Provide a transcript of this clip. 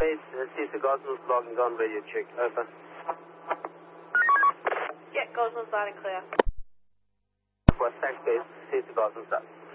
base, Cecil Gosnell's logging on, radio check. Over. Yeah, Gosnell's loud and clear. West Tax base, Cecil Gosnell's up.